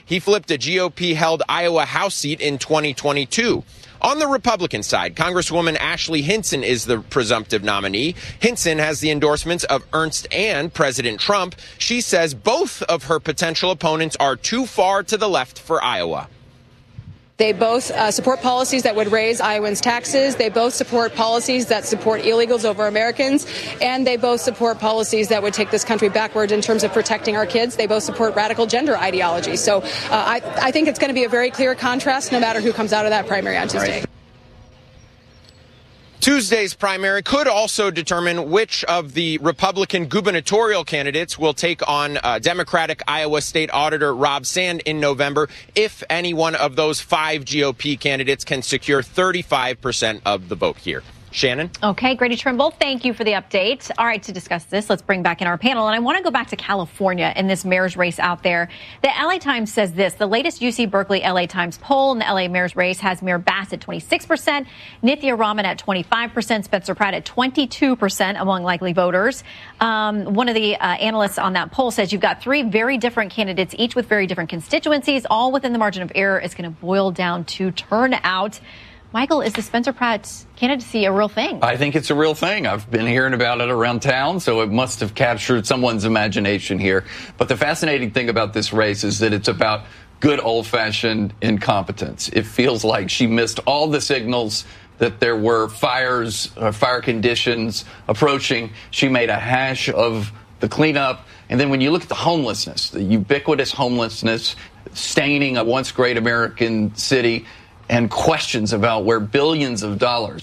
He flipped a GOP-held Iowa House seat in 2022. On the Republican side, Congresswoman Ashley Hinson is the presumptive nominee. Hinson has the endorsements of Ernst and President Trump. She says both of her potential opponents are too far to the left for Iowa. They both support policies that would raise Iowans' taxes. They both support policies that support illegals over Americans. And they both support policies that would take this country backward in terms of protecting our kids. They both support radical gender ideology. So I think it's going to be a very clear contrast no matter who comes out of that primary on Tuesday. Right. Tuesday's primary could also determine which of the Republican gubernatorial candidates will take on Democratic Iowa State Auditor Rob Sand in November, if any one of those 5 GOP candidates can secure 35% of the vote here. Shannon? Okay, Grady Trimble, thank you for the update. All right, to discuss this, let's bring back in our panel. And I want to go back to California in this mayor's race out there. The LA Times says this: the latest UC Berkeley LA Times poll in the LA mayor's race has Mayor Bass at 26%, Nithya Raman at 25%, Spencer Pratt at 22% among likely voters. One of the analysts on that poll says you've got 3 very different candidates, each with very different constituencies, all within the margin of error. It's going to boil down to turnout. Michael, is the Spencer Pratt candidacy a real thing? I think it's a real thing. I've been hearing about it around town, so it must have captured someone's imagination here. But the fascinating thing about this race is that it's about good old-fashioned incompetence. It feels like she missed all the signals that there were fire conditions approaching. She made a hash of the cleanup. And then when you look at the homelessness, the ubiquitous homelessness staining a once great American city, and questions about where billions of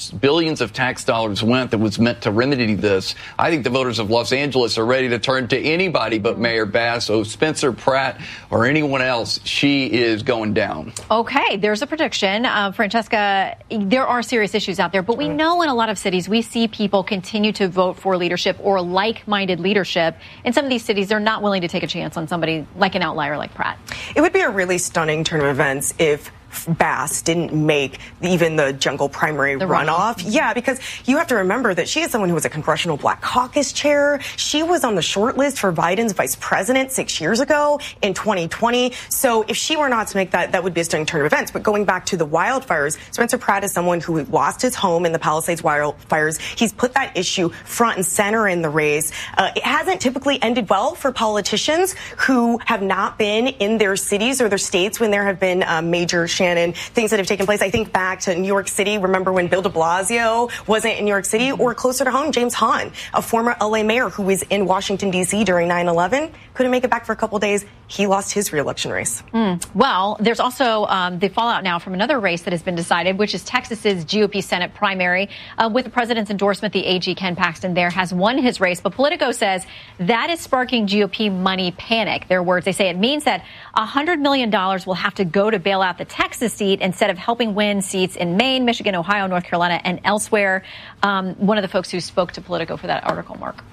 tax dollars went that was meant to remedy this. I think the voters of Los Angeles are ready to turn to anybody but Mayor Bass, or Spencer Pratt, or anyone else. She is going down. Okay, there's a prediction. Francesca, there are serious issues out there, but we know in a lot of cities we see people continue to vote for leadership or like-minded leadership. In some of these cities, they're not willing to take a chance on somebody like an outlier like Pratt. It would be a really stunning turn of events if Bass didn't make even the jungle primary runoff. Yeah, because you have to remember that she is someone who was a Congressional Black Caucus chair. She was on the short list for Biden's vice president 6 years ago in 2020. So if she were not to make that, that would be a stunning turn of events. But going back to the wildfires, Spencer Pratt is someone who lost his home in the Palisades wildfires. He's put that issue front and center in the race. It hasn't typically ended well for politicians who have not been in their cities or their states when there have been major and things that have taken place. I think back to New York City. Remember when Bill de Blasio wasn't in New York City? Or closer to home, James Hahn, a former LA mayor who was in Washington, D.C. during 9/11, couldn't make it back for a couple of days. He lost his re-election race. Well, there's also the fallout now from another race that has been decided, which is Texas's GOP Senate primary. With the president's endorsement, the AG Ken Paxton there has won his race. But Politico says that is sparking GOP money panic. Their words, they say it means that $100 million will have to go to bail out the Texas seat instead of helping win seats in Maine, Michigan, Ohio, North Carolina, and elsewhere. One of the folks who spoke to Politico for that article, Mark.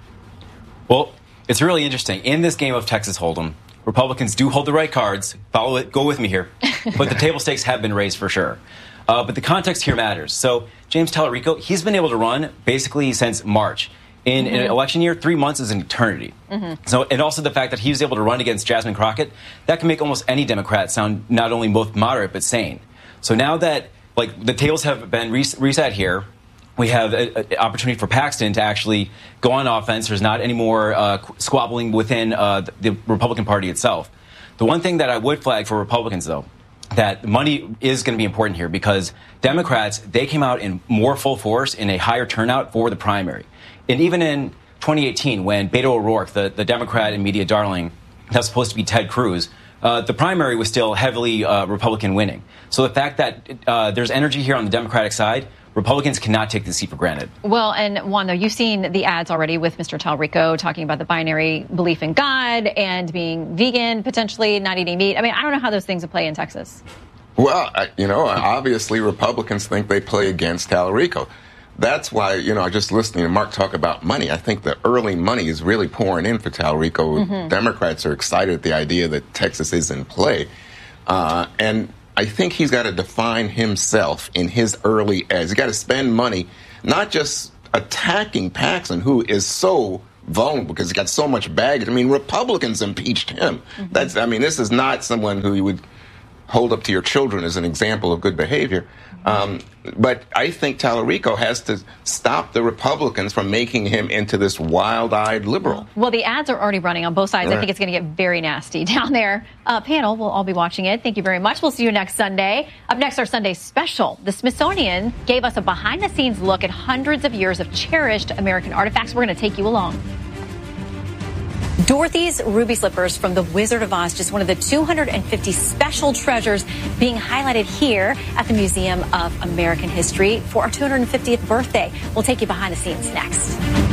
Well, it's really interesting. In this game of Texas Hold'em, Republicans do hold the right cards. Follow it. Go with me here. But the table stakes have been raised for sure. But the context here matters. So James Talarico, he's been able to run basically since March. In an election year, 3 months is an eternity. So, and also the fact that he was able to run against Jasmine Crockett, that can make almost any Democrat sound not only both moderate but sane. So now that the tables have been reset here, we have an opportunity for Paxton to actually go on offense. There's not any more squabbling within the Republican Party itself. The one thing that I would flag for Republicans, though, that money is going to be important here because Democrats, they came out in more full force in a higher turnout for the primary. And even in 2018, when Beto O'Rourke, the Democrat and media darling, that was supposed to be Ted Cruz, the primary was still heavily Republican winning. So the fact that there's energy here on the Democratic side, Republicans cannot take this seat for granted. Well, and Juan, though, you've seen the ads already with Mr. Talarico talking about the binary belief in God and being vegan, potentially not eating meat. I mean, I don't know how those things will play in Texas. Well, obviously Republicans think they play against Talarico. That's why, just listening to Mark talk about money, I think the early money is really pouring in for Talarico. Democrats are excited at the idea that Texas is in play. And I think he's got to define himself in his early ads. He's got to spend money, not just attacking Paxton, who is so vulnerable because he's got so much baggage. I mean, Republicans impeached him. This is not someone who you would hold up to your children as an example of good behavior. But I think Tallarico has to stop the Republicans from making him into this wild-eyed liberal. Well, the ads are already running on both sides. Right. I think it's going to get very nasty down there. Panel, we'll all be watching it. Thank you very much. We'll see you next Sunday. Up next, our Sunday special. The Smithsonian gave us a behind-the-scenes look at hundreds of years of cherished American artifacts. We're going to take you along. Dorothy's ruby slippers from The Wizard of Oz, just one of the 250 special treasures being highlighted here at the Museum of American History for our 250th birthday. We'll take you behind the scenes next.